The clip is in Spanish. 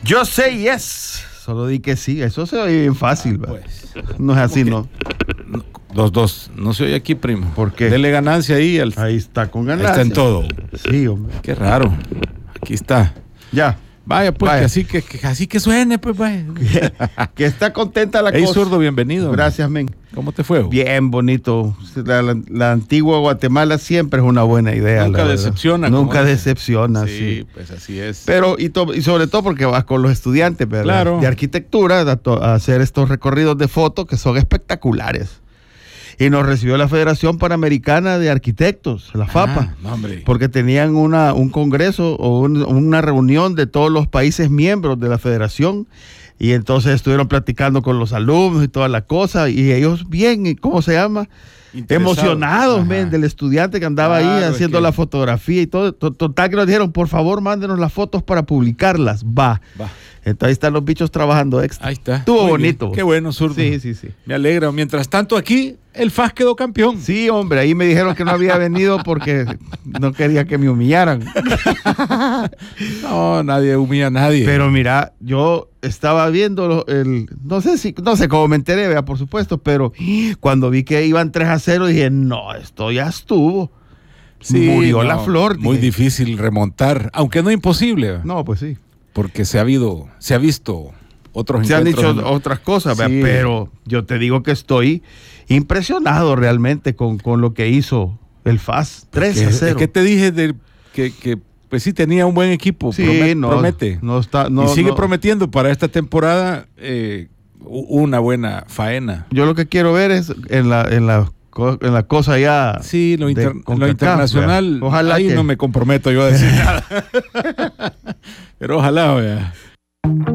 Yo sé yes. Solo di que sí. Eso se oye bien fácil. Pues. No es así, ¿no? 2-2. No se oye aquí, primo. ¿Por qué? Dele ganancia ahí. Ahí está, con Ahí ganancia. está en todo. Sí, hombre. Qué raro. Aquí está. Ya. Vaya, pues, Vaya. Que así que suene, pues, vaya. Que está contenta la Hey, cosa. Zurdo, bienvenido. Gracias, men. ¿Cómo te fue? Bien bonito. La antigua Guatemala siempre es una buena idea. Nunca la verdad. decepciona. Nunca como decepciona, sí, sí. pues así es. Pero, y sobre todo porque vas con los estudiantes, ¿verdad? Claro. De arquitectura a hacer estos recorridos de fotos que son espectaculares. Y nos recibió la Federación Panamericana de Arquitectos, la FAPA, No, hombre. porque tenían un congreso o una reunión de todos los países miembros de la federación, y entonces estuvieron platicando con los alumnos y toda la cosa, y ellos bien, ¿cómo se llama? Emocionados, men, del estudiante que andaba ahí haciendo la fotografía y todo. Total que nos dijeron, por favor, mándenos las fotos para publicarlas. Va. Entonces ahí están los bichos trabajando extra. Ahí está. Estuvo Muy bonito. bien. Qué bueno, Zurdo. Sí. Me alegra. Mientras tanto, aquí el FAS quedó campeón. Sí, hombre, ahí me dijeron que no había venido porque no quería que me humillaran. No, nadie humilla a nadie. Pero mira, yo estaba viendo no sé cómo me enteré, ¿verdad? Por supuesto, pero cuando vi que iban 3-0 dije, no, esto ya estuvo. Sí, murió la flor. Muy dije. difícil remontar, aunque no imposible. No, pues sí. Porque se ha visto otros Se han encuentros. dicho otras cosas, ¿verdad? Sí. Pero yo te digo que estoy impresionado realmente con lo que hizo el FAS. 3-0. Es que te dije que pues sí tenía un buen equipo. Sí, promete. No, y sigue no. prometiendo para esta temporada una buena faena. Yo lo que quiero ver es en la cosa ya. Sí, lo de CONCACAF, internacional. ¿verdad? Ojalá ahí que no me comprometo yo a decir nada. Pero ojalá, vea.